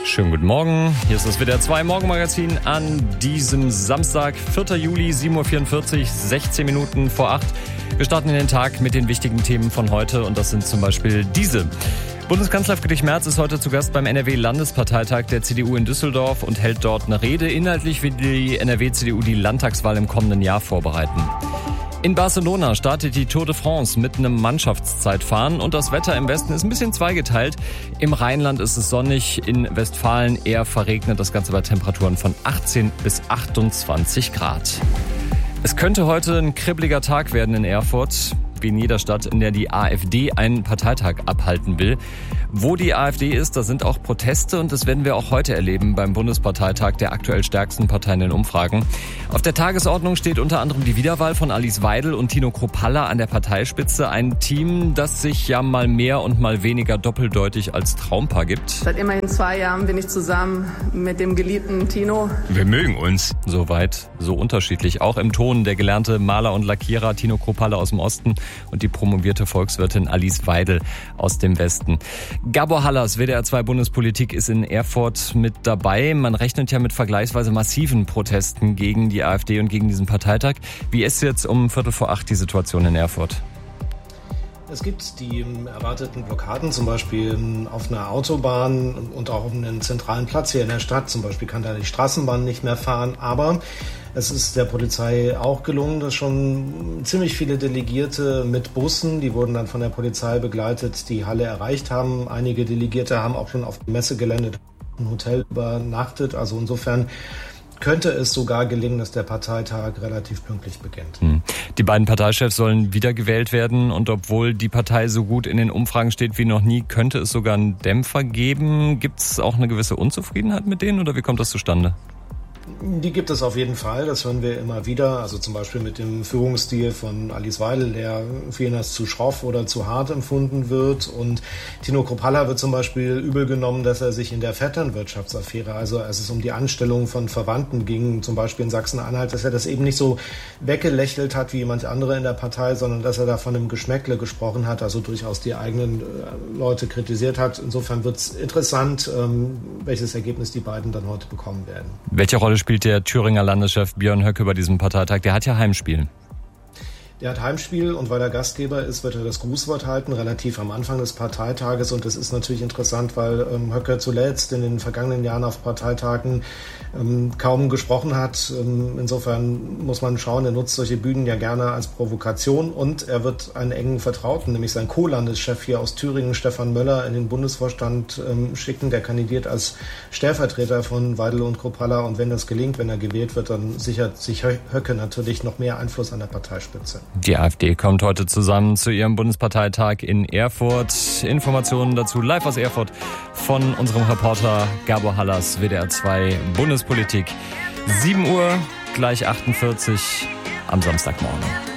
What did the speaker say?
Schönen guten Morgen, hier ist das WDR 2 Morgenmagazin an diesem Samstag, 4. Juli, 7.44 Uhr, 16 Minuten vor 8. Wir starten in den Tag mit den wichtigen Themen von heute und das sind zum Beispiel diese. Bundeskanzler Friedrich Merz ist heute zu Gast beim NRW-Landesparteitag der CDU in Düsseldorf und hält dort eine Rede. Inhaltlich will die NRW-CDU die Landtagswahl im kommenden Jahr vorbereiten. In Barcelona startet die Tour de France mit einem Mannschaftszeitfahren und das Wetter im Westen ist ein bisschen zweigeteilt. Im Rheinland ist es sonnig, in Westfalen eher verregnet, das Ganze bei Temperaturen von 18 bis 28 Grad. Es könnte heute ein kribbeliger Tag werden in Erfurt, wie in jeder Stadt, in der die AfD einen Parteitag abhalten will. Wo die AfD ist, da sind auch Proteste und das werden wir auch heute erleben beim Bundesparteitag der aktuell stärksten Partei in den Umfragen. Auf der Tagesordnung steht unter anderem die Wiederwahl von Alice Weidel und Tino Kruppalla an der Parteispitze. Ein Team, das sich ja mal mehr und mal weniger doppeldeutig als Traumpaar gibt. Seit immerhin 2 Jahren bin ich zusammen mit dem geliebten Tino. Wir mögen uns. Soweit, so unterschiedlich. Auch im Ton der gelernte Maler und Lackierer Tino Kruppalla aus dem Osten und die promovierte Volkswirtin Alice Weidel aus dem Westen. Gabor Hallas, WDR 2 Bundespolitik, ist in Erfurt mit dabei. Man rechnet ja mit vergleichsweise massiven Protesten gegen die AfD und gegen diesen Parteitag. Wie ist jetzt um 7:45 die Situation in Erfurt? Es gibt die erwarteten Blockaden, zum Beispiel auf einer Autobahn und auch auf einem zentralen Platz hier in der Stadt. Zum Beispiel kann da die Straßenbahn nicht mehr fahren, aber es ist der Polizei auch gelungen, dass schon ziemlich viele Delegierte mit Bussen, die wurden dann von der Polizei begleitet, die Halle erreicht haben. Einige Delegierte haben auch schon auf dem Messegelände im Hotel übernachtet. Also insofern könnte es sogar gelingen, dass der Parteitag relativ pünktlich beginnt. Die beiden Parteichefs sollen wiedergewählt werden und obwohl die Partei so gut in den Umfragen steht wie noch nie, könnte es sogar einen Dämpfer geben. Gibt es auch eine gewisse Unzufriedenheit mit denen oder wie kommt das zustande? Die gibt es auf jeden Fall, das hören wir immer wieder, also zum Beispiel mit dem Führungsstil von Alice Weidel, der vielen als zu schroff oder zu hart empfunden wird, und Tino Kruppalla wird zum Beispiel übel genommen, dass er sich in der Vetternwirtschaftsaffäre, also als es um die Anstellung von Verwandten ging, zum Beispiel in Sachsen-Anhalt, dass er das eben nicht so weggelächelt hat wie manche andere in der Partei, sondern dass er da von einem Geschmäckle gesprochen hat, also durchaus die eigenen Leute kritisiert hat. Insofern wird es interessant, welches Ergebnis die beiden dann heute bekommen werden. Welche Rolle spielt der Thüringer Landeschef Björn Höcke bei diesem Parteitag? Der hat ja Heimspiel. Der hat Heimspiel und weil er Gastgeber ist, wird er das Grußwort halten, relativ am Anfang des Parteitages. Und das ist natürlich interessant, weil Höcke zuletzt in den vergangenen Jahren auf Parteitagen kaum gesprochen hat. Insofern muss man schauen, er nutzt solche Bühnen ja gerne als Provokation. Und er wird einen engen Vertrauten, nämlich seinen Co-Landeschef hier aus Thüringen, Stefan Möller, in den Bundesvorstand schicken. Der kandidiert als Stellvertreter von Weidel und Kruppalla. Und wenn das gelingt, wenn er gewählt wird, dann sichert sich Höcke natürlich noch mehr Einfluss an der Parteispitze. Die AfD kommt heute zusammen zu ihrem Bundesparteitag in Erfurt. Informationen dazu live aus Erfurt von unserem Reporter Gabor Hallas, WDR 2 Bundespolitik. 7 Uhr, gleich 48 am Samstagmorgen.